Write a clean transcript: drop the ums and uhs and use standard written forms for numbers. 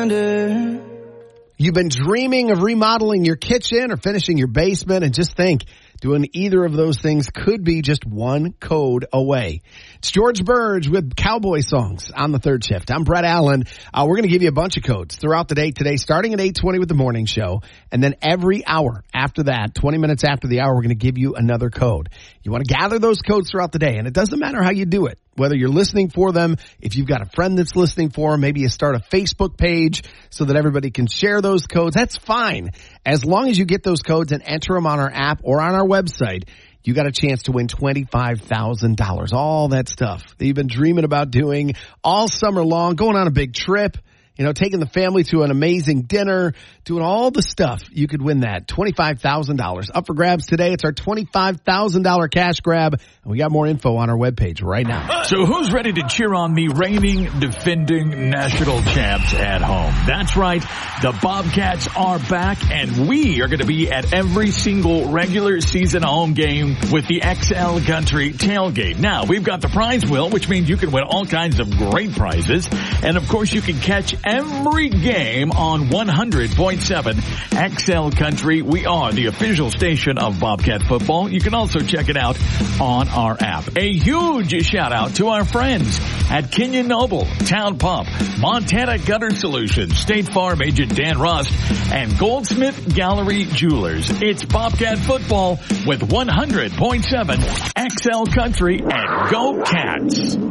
wonder. You've been dreaming of remodeling your kitchen or finishing your basement, and just think, doing either of those things could be just one code away. It's George Burge with Cowboy Songs on the Third Shift. I'm Brett Allen. We're going to give you a bunch of codes throughout the day today, starting at 8:20 with the morning show. And then every hour after that, 20 minutes after the hour, we're going to give you another code. You want to gather those codes throughout the day, and it doesn't matter how you do it. Whether you're listening for them, if you've got a friend that's listening for them, maybe you start a Facebook page so that everybody can share those codes. That's fine. As long as you get those codes and enter them on our app or on our website, you got a chance to win $25,000. All that stuff that you've been dreaming about doing all summer long, going on a big trip, taking the family to an amazing dinner, doing all the stuff. You could win that $25,000. Up for grabs today. It's our $25,000 cash grab. And we got more info on our webpage right now. So who's ready to cheer on the reigning, defending national champs at home? That's right. The Bobcats are back, and we are going to be at every single regular season home game with the XL Country tailgate. Now, we've got the prize wheel, which means you can win all kinds of great prizes. And, of course, you can catch every game on 100.7 XL Country. We are the official station of Bobcat football. You can also check it out on our app. A huge shout out to our friends at Kenyon Noble, Town Pump, Montana Gutter Solutions, State Farm agent Dan Rust, and Goldsmith Gallery Jewelers. It's Bobcat football with 100.7 XL Country, and go Cats.